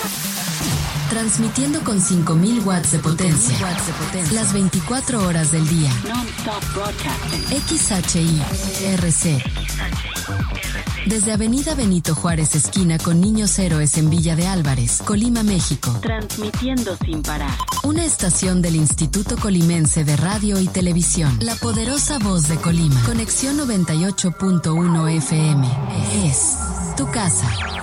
Transmitiendo con 5.000 watts de potencia. Las 24 horas del día. XHI-RC. Desde Avenida Benito Juárez, esquina con Niños Héroes en Villa de Álvarez, Colima, México. Transmitiendo sin parar. Una estación del Instituto Colimense de Radio y Televisión. La poderosa voz de Colima. Conexión 98.1 FM. Es tu casa.